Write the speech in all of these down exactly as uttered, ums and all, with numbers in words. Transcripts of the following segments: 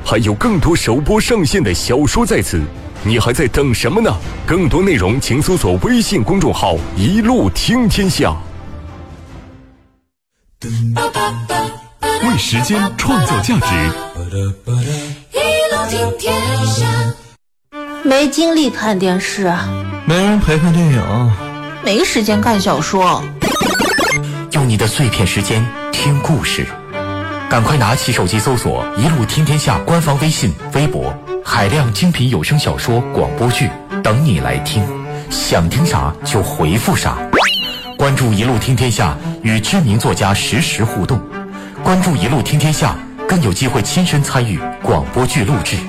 还有更多首播上线的小说在此，你还在等什么呢？更多内容请搜索微信公众号一路听天下。 为时间创造价值， 一路听天下。 没精力看电视， 没人陪看电影， 没时间看小说。 用你的碎片时间听故事，赶快拿起手机搜索一路听天下官方微信微博，海量精品有声小说广播剧等你来听，想听啥就回复啥。关注一路听天下，与知名作家实时互动，关注一路听天下，更有机会亲身参与广播剧录制。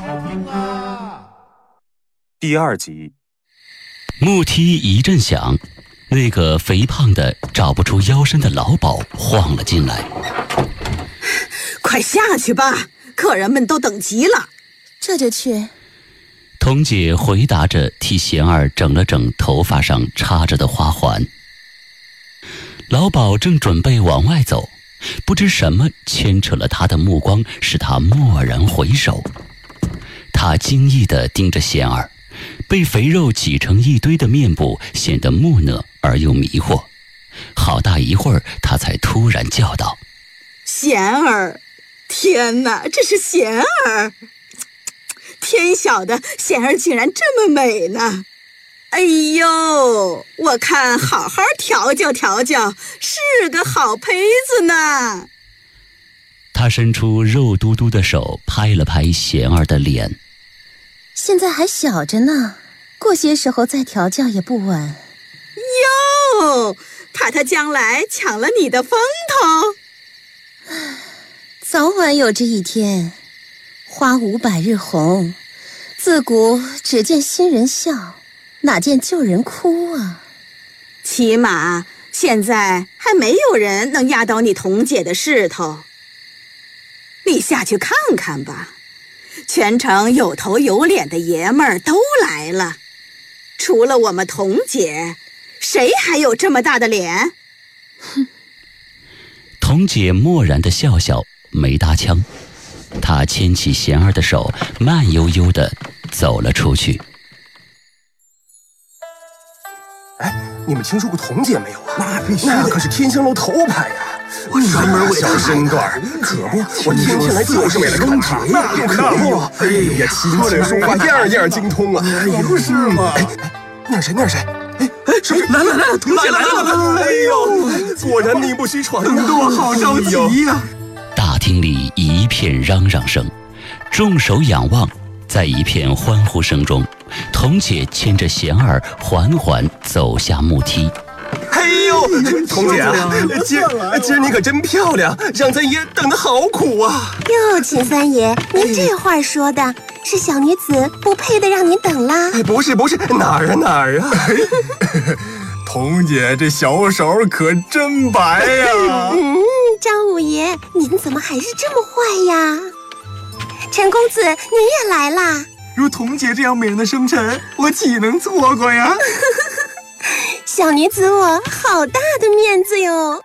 第二集， 木梯一阵响，那个肥胖的找不出腰身的老鸨晃了进来。 快下去吧，客人们都等急了。 这就去。 童姐回答着，替贤儿整了整头发上插着的花环。老鸨正准备往外走，不知什么牵扯了他的目光，使他蓦然回首。他惊异地盯着贤儿，被肥肉挤成一堆的面部显得木讷而又迷惑。好大一会儿，他才突然叫道： 贤儿，天哪，这是贤儿！天晓得贤儿竟然这么美呢！哎呦，我看好好调教调教，是个好胚子呢。 他伸出肉嘟嘟的手拍了拍贤儿的脸。 现在还小着呢，过些时候再调教也不晚。 哟，怕他将来抢了你的风头。 早晚有这一天，花无百日红，自古只见新人笑，哪见旧人哭啊。 起码现在还没有人能压倒你童姐的势头。你下去看看吧，全城有头有脸的爷们儿都来了，除了我们童姐，谁还有这么大的脸？ 哼。 童姐漠然地笑笑，没搭腔。她牵起贤儿的手，慢悠悠地走了出去。 哎，你们听说过童姐没有啊？ 那必须， 那可是天香楼头牌呀！ 我专门为小身段，可不，我天天来就是为了看她。那可不，哎呀，琴棋书画样样精通啊！ 不是吗？ 哎哎，那是谁？那是谁？哎哎，是不是？ 来来来，童姐来了！ 哎呦，果然名不虚传呀！ 多好着急呀！ 大厅里一片嚷嚷声，众手仰望，在一片欢呼声中，童姐牵着贤儿缓缓走下木梯。 嘿呦，童姐啊，今儿今儿你可真漂亮，让咱爷等得好苦啊！ 哟，秦三爷，您这话说的，是小女子不配的让您等啦？ 哎，不是不是，哪儿啊哪儿啊！ 童姐这小手可真白呀！ 嗯，张五爷，您怎么还是这么坏呀？陈公子，您也来啦？ 如童姐这样美人的生辰，我岂能错过呀？ 小女子我好大的面子哟！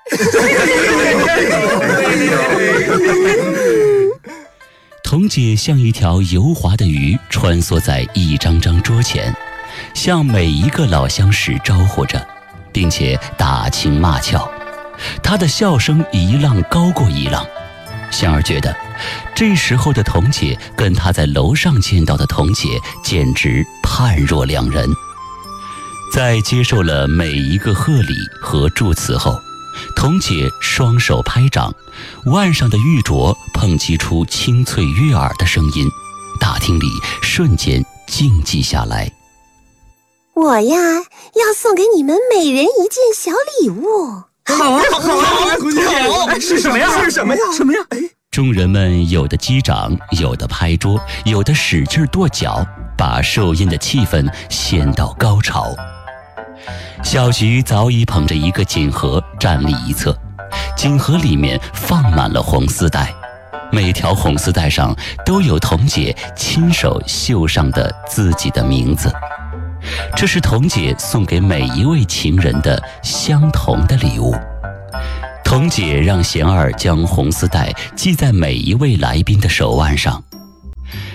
童姐像一条油滑的鱼，穿梭在一张张桌前，向每一个老相识招呼着，并且打情骂俏。她的笑声一浪高过一浪，贤儿觉得这时候的童姐跟她在楼上见到的童姐简直判若两人。在接受了每一个贺礼和祝词后，童姐双手拍掌，腕上的玉镯碰击出清脆悦耳的声音，大厅里瞬间静寂下来。 我呀，要送给你们每人一件小礼物。 好啊好啊，好，是什么呀？ 是什么呀？ 什么呀？哎， 众人们有的击掌，有的拍桌，有的使劲跺脚，把寿宴的气氛掀到高潮。小菊早已捧着一个锦盒站立一侧，锦盒里面放满了红丝带，每条红丝带上都有童姐亲手绣上的自己的名字。这是童姐送给每一位情人的相同的礼物。童姐让贤儿将红丝带系在每一位来宾的手腕上，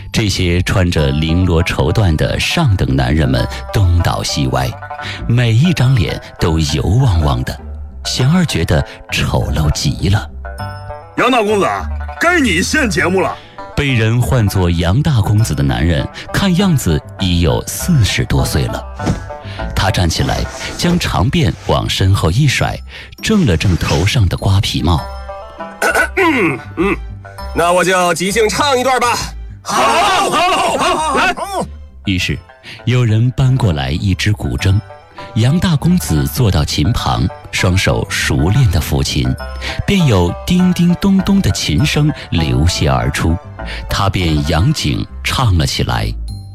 这些穿着绫罗绸缎的上等男人们东倒西歪，每一张脸都油汪汪的，贤儿觉得丑陋极了。 杨大公子，该你献节目了。 被人唤作杨大公子的男人，看样子已有四十多岁了。他站起来，将长辫往身后一甩，正了正头上的瓜皮帽。 嗯嗯，那我就即兴唱一段吧。 好，好，好，来。 于是，有人搬过来一支古筝，杨大公子坐到琴旁，双手熟练地抚琴，便有叮叮咚咚的琴声流泻而出，他便扬颈唱了起来。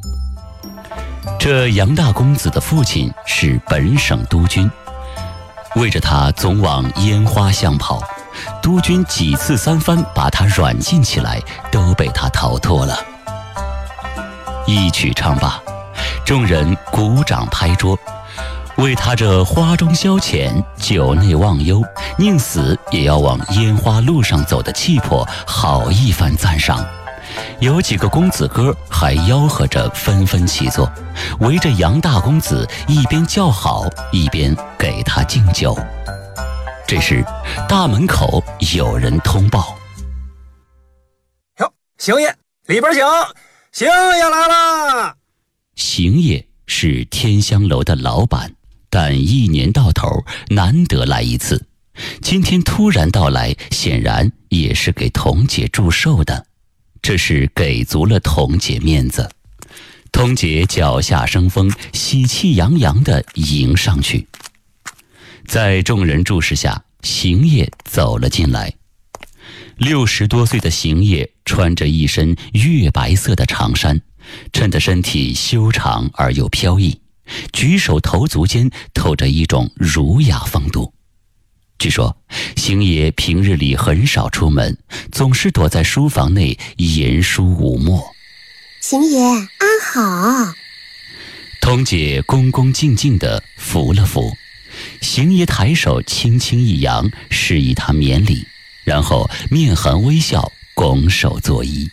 这杨大公子的父亲是本省督军，为着他总往烟花巷跑，督军几次三番把他软禁起来，都被他逃脱了。一曲唱罢，众人鼓掌拍桌，为他这花中消遣、酒内忘忧、宁死也要往烟花路上走的气魄好一番赞赏。有几个公子哥还吆喝着纷纷起坐，围着杨大公子一边叫好，一边给他敬酒。这时大门口有人通报： 哟，邢爷，里边请，邢爷来了。 邢爷是天香楼的老板，但一年到头难得来一次，今天突然到来，显然也是给童姐祝寿的，这是给足了童姐面子。童姐脚下生风，喜气洋洋地迎上去。在众人注视下，邢爷走了进来。六十多岁的邢爷穿着一身月白色的长衫，衬得身体修长而又飘逸，举手投足间透着一种儒雅风度。据说邢爷平日里很少出门，总是躲在书房内研书舞墨。 邢爷安好。 童姐恭恭敬敬地扶了扶，邢爷抬手轻轻一扬，示意他免礼，然后面含微笑，拱手作揖。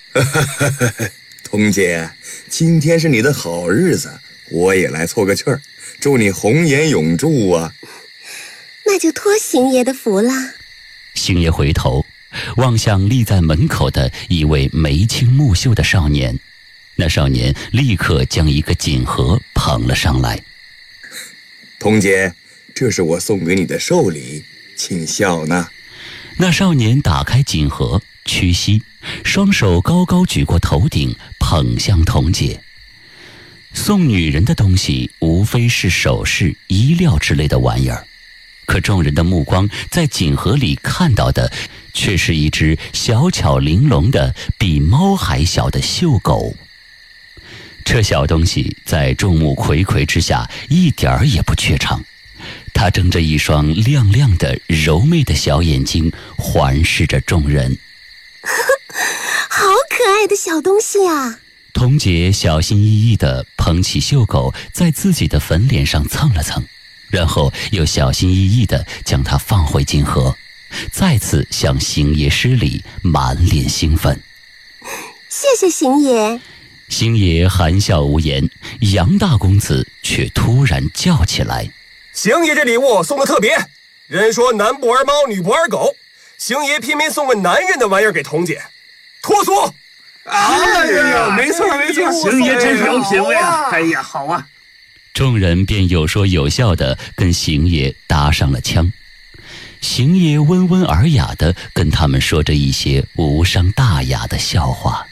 童姐，今天是你的好日子，我也来凑个气儿，祝你红颜永驻啊。 那就托邢爷的福了。 邢爷回头望向立在门口的一位眉清目秀的少年，那少年立刻将一个锦盒捧了上来。 童姐，这是我送给你的寿礼，请笑纳。 那少年打开锦盒，屈膝，双手高高举过头顶，捧向童姐。送女人的东西无非是首饰、衣料之类的玩意儿，可众人的目光在锦盒里看到的却是一只小巧玲珑的比猫还小的绣狗。这小东西在众目睽睽之下一点儿也不怯场，它睁着一双亮亮的柔媚的小眼睛环视着众人。 好可爱的小东西啊！ 童姐小心翼翼地捧起绣狗，在自己的粉脸上蹭了蹭，然后又小心翼翼地将它放回锦盒，再次向邢爷施礼，满脸兴奋。 谢谢邢爷。 邢爷含笑无言，杨大公子却突然叫起来： 邢爷这礼物送的特别，人说男不儿猫，女不儿狗，邢爷偏偏送个男人的玩意儿给童姐，脱俗！ 哎呀，没错没错，邢爷真是有品位啊！哎呀，好啊！ 众人便有说有笑地跟邢爷搭上了腔。邢爷温文尔雅地跟他们说着一些无伤大雅的笑话。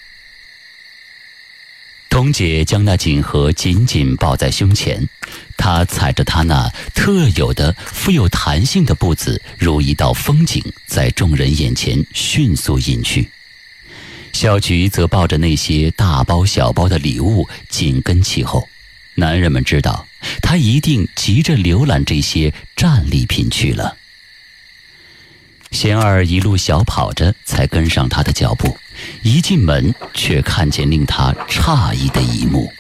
童姐将那锦盒紧紧抱在胸前，她踩着她那特有的富有弹性的步子，如一道风景，在众人眼前迅速隐去。小菊则抱着那些大包小包的礼物紧跟其后，男人们知道她一定急着浏览这些战利品去了。贤儿一路小跑着才跟上他的脚步，一进门却看见令他诧异的一幕。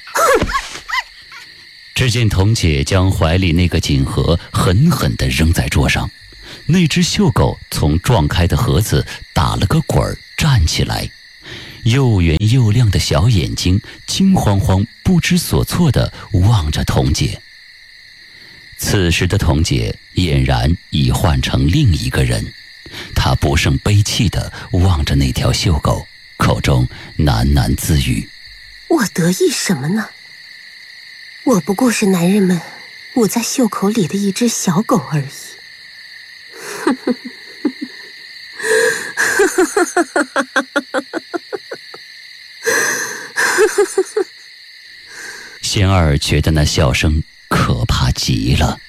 只见童姐将怀里那个锦盒狠狠地扔在桌上，那只绣狗从撞开的盒子打了个滚儿站起来， 又圆又亮的小眼睛惊慌慌不知所措地望着童姐。此时的童姐俨然已换成另一个人，她不胜悲戚地望着那条秀狗，口中喃喃自语： 我得意什么呢？我不过是男人们捂在袖口里的一只小狗而已。 仙儿觉得那笑声可怕极了。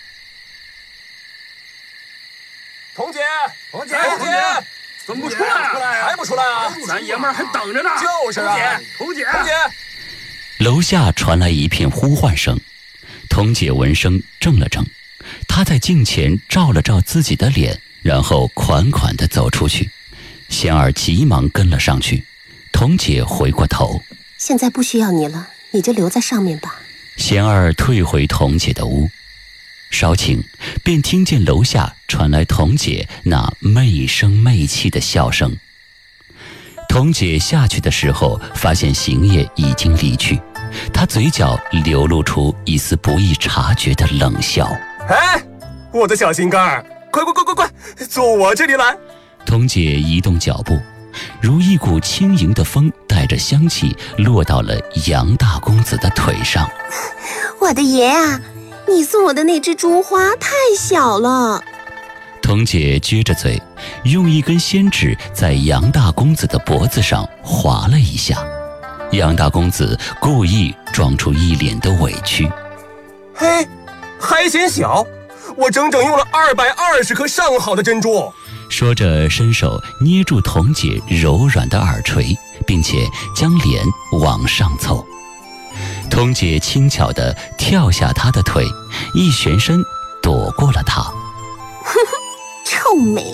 童姐， 童姐， 童姐， 怎么不出来啊？ 还不出来啊？ 咱爷们儿还等着呢。 就是啊， 童姐， 童姐。 楼下传来一片呼唤声，童姐闻声怔了怔，她在镜前照了照自己的脸，然后款款地走出去。仙儿急忙跟了上去。童姐回过头： 现在不需要你了，你就留在上面吧。 仙儿退回童姐的屋，稍顷便听见楼下传来童姐那媚声媚气的笑声。童姐下去的时候，发现邢爷已经离去，她嘴角流露出一丝不易察觉的冷笑。 哎，我的小心肝儿，快快快快快，坐我这里来！ 童姐移动脚步，如一股轻盈的风，带着香气落到了杨大公子的腿上。 我的爷啊，你送我的那只珠花太小了。 童姐撅着嘴，用一根仙指在杨大公子的脖子上划了一下。杨大公子故意装出一脸的委屈： 嘿，还嫌小？我整整用了二百二十颗上好的珍珠。 说着伸手捏住童姐柔软的耳垂，并且将脸往上凑。童姐轻巧地跳下他的腿，一旋身躲过了他。 哼哼，臭美。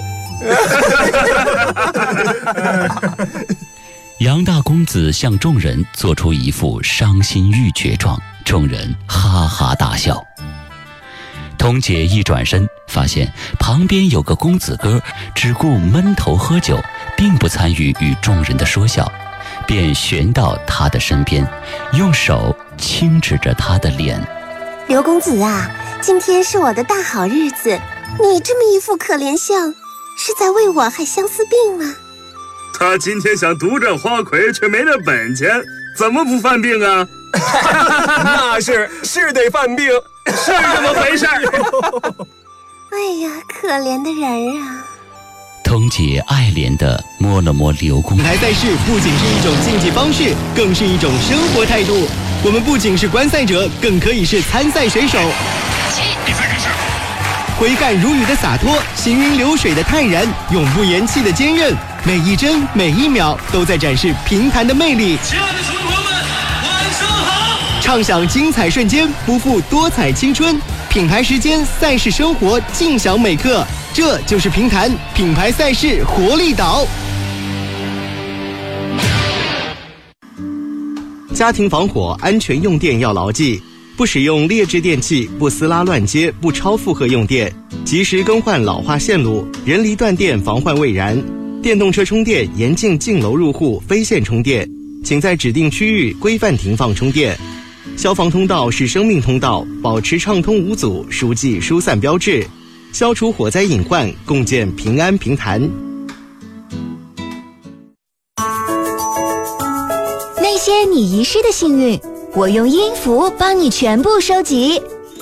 杨大公子向众人做出一副伤心欲绝状，众人哈哈大笑。童姐一转身，发现旁边有个公子哥只顾闷头喝酒，并不参与与众人的说笑，便旋到他的身边，用手轻指着他的脸： 刘公子啊，今天是我的大好日子，你这么一副可怜相，是在为我害相思病吗？ 他今天想独占花魁，却没那本钱，怎么不犯病啊？ 那是是得犯病， 是这么回事。 哎呀，可怜的人啊！ 童姐爱怜地摸了摸刘公子。 品牌赛事不仅是一种竞技方式，更是一种生活态度。我们不仅是观赛者，更可以是参赛选手。 比赛开始。 挥汗如雨的洒脱，行云流水的泰然，永不言弃的坚韧，每一帧每一秒都在展示评弹的魅力。 亲爱的球迷朋友们，晚上好！ 畅享精彩瞬间，不负多彩青春。品牌时间，赛事生活，尽享每刻。这就是评弹品牌赛事活力岛。家庭防火安全用电要牢记，不使用劣质电器，不撕拉乱接，不超负荷用电，及时更换老化线路，人离断电防患未然。电动车充电严禁进楼入户非线充电，请在指定区域规范停放充电。消防通道是生命通道，保持畅通无阻，熟记疏散标志，消除火灾隐患，共建平安平弹。 那些你遗失的幸运，我用音符帮你全部收集。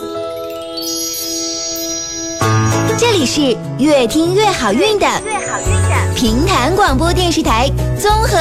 这里是越听越好运的评弹广播电视台综合